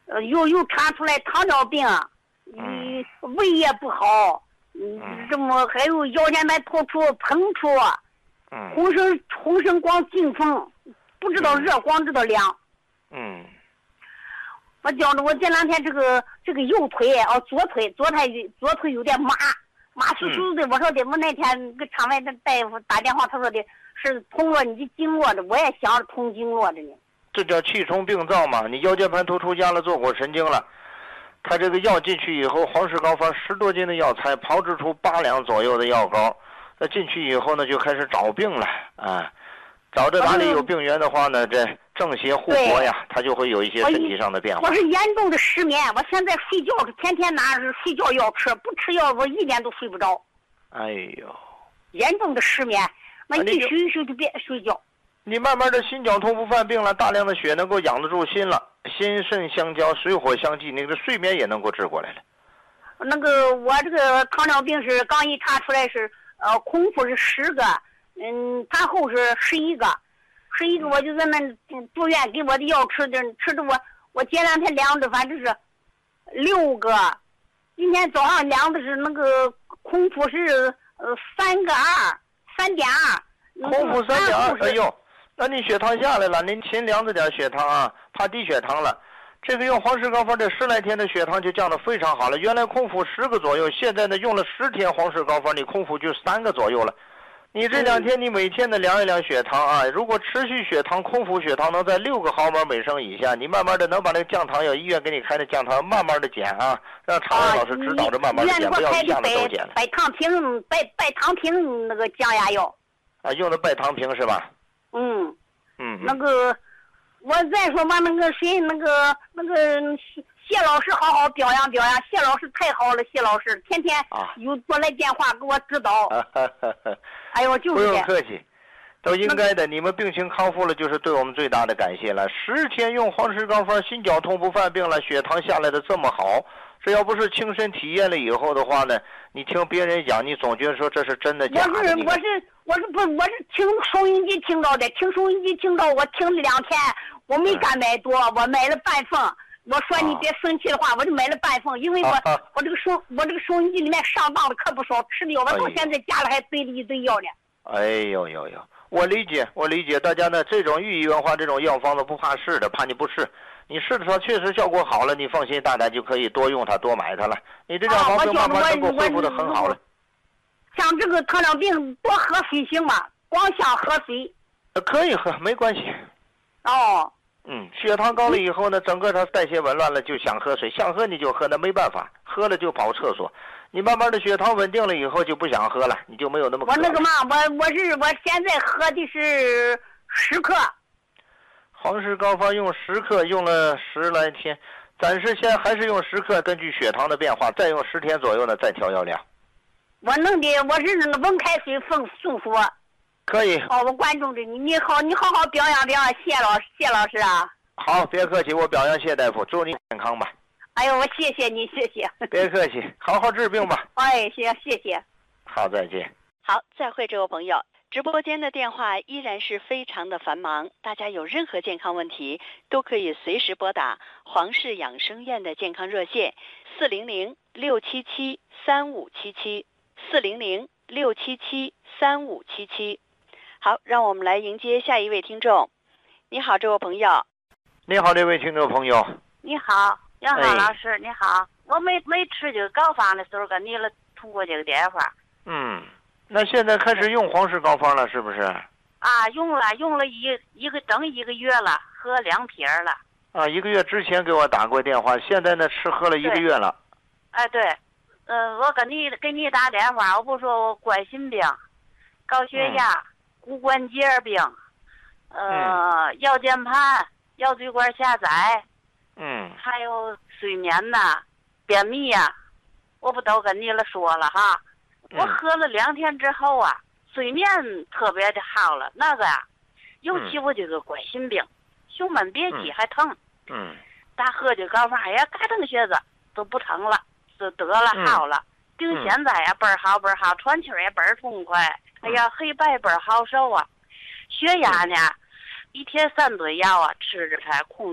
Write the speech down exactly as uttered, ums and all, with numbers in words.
呃，又又传出来糖尿病，嗯，胃也不好，嗯，这么还有腰间盘突出、膨出，嗯，浑身浑身光劲风，不知道热，光知道凉。 嗯。 我觉着我这两天这个这个右腿哦，左腿左腿左腿有点麻麻酥酥的。我说的，我那天给场外的大夫打电话，他说的是通络你的经络的，我也想着通经络的呢。 这叫气冲病灶嘛？你腰间盘突出加了坐骨神经了，他这个药进去以后，黄石膏方十多斤的药材炮制出八两左右的药膏，那进去以后呢，就开始找病了啊。找着哪里有病源的话呢，这正邪互搏呀，它就会有一些身体上的变化。 我是严重的失眠，我现在睡觉天天拿着睡觉药吃，不吃药我一点都睡不着。 哎呦， 严重的失眠，那一睡一睡就别睡觉。 你慢慢的心绞痛不犯病了，大量的血能够养得住心了，心肾相交，水火相济，那个睡眠也能够治过来了。 那个我这个糖尿病是刚一查出来是呃空腹是十个。嗯，产后是十一个，十一个我就在那住院给我的药吃的，吃的我我前两天量的反正是六个，今天早上量的是那个空腹是呃三个二，三点二。 空腹三点二，哎呦，那你血糖下来了，您勤量着点血糖啊，怕低血糖了。这个用黄石膏方这十来天的血糖就降得非常好了，原来空腹十个左右，现在呢用了十天黄石膏方，你空腹就三个左右了。你这两天你每天的量一量血糖啊，如果持续血糖空腹血糖能在六个毫摩每升以下，你慢慢的能把那个降糖药医院给你开的降糖慢慢的减啊，让常委老师指导着慢慢的减，不要一下子都减了。 白糖平白白糖平那个降压药啊，用的白糖平是吧？ 嗯嗯， 那个我再说吧，那个谁那个那个谢老师好好表扬表扬，谢老师太好了，谢老师天天有拨来电话给我指导。 啊、 哎呦，就是不用客气，都应该的。你们病情康复了，就是对我们最大的感谢了。十天用黄石膏方，心绞痛不犯病了，血糖下来的这么好，这要不是亲身体验了以后的话呢，你听别人讲，你总觉得说这是真的假的。 我是我是我是不我是听收音机听到的，听收音机听到，我听了两天，我没敢买多，嗯、我买了半份。我说你别生气的话，啊、我就买了半份，因为我、啊、我这个收我这个收音机里面上当的可不少，吃的药我到现在家里还堆了一堆药呢。 哎呦呦呦，我理解我理解，大家呢这种寓意文化这种药方子不怕试的，怕你不试，你试的时候确实效果好了，你放心大胆就可以多用它多买它了。你这药方子慢慢能够恢复的很好了。 像这个糖尿病多喝水行吗？光想喝水？ 可以喝，没关系。 哦。 嗯，血糖高了以后呢，整个它代谢紊乱了，就想喝水，想喝你就喝，那没办法，喝了就跑厕所。你慢慢的血糖稳定了以后就不想喝了，你就没有那么渴了。 我那个嘛，我我是我现在喝的是十克。 黄石膏方用十克，用了十来天，暂时现在还是用十克，根据血糖的变化，再用十天左右呢，再调药量。 我弄的我是温开水送送服。 可以。 好，我关注着你，你好，你好好表扬表扬谢老师，谢老师啊。 好，别客气，我表扬谢大夫，祝你健康吧。 哎呦，我谢谢你，谢谢。 别客气，好好治病吧。 哎，谢谢谢。 好，再见。 好，再会，这位朋友。直播间的电话依然是非常的繁忙，大家有任何健康问题都可以随时拨打黄氏养生院的健康热线四零零六七七三五七七四零零六七七三五七七。好，让我们来迎接下一位听众。你好，这位朋友。 你好，这位听众朋友。 你好，杨芳老师，哎、你好。我没没吃这个膏方的时候，跟你了通过这个电话。 嗯，那现在开始用黄石膏方了，是不是？ 啊，用了，用了一一个整一个月了，喝两瓶了。 啊，一个月之前给我打过电话，现在呢吃喝了一个月了。 哎，对，呃，我跟你给你打电话，我不说我冠心病、高血压。嗯骨关节病，呃，嗯、腰间盘、腰椎管狭窄， 嗯， 还有睡眠呐、便秘呀、啊，我不都跟你了说了哈。 嗯、 我喝了两天之后啊，睡眠特别的好了。那个呀、啊，尤其我这个冠心病，胸闷憋气还疼。 嗯。 打喝这膏方，哎呀，嘎噔些子都不疼了，就得了好了。顶、嗯、现在呀、啊，倍儿好倍儿好，喘气儿也倍儿痛快。哎呀，黑白倍儿好受啊！血压呢，一天三顿药啊，吃着才控制。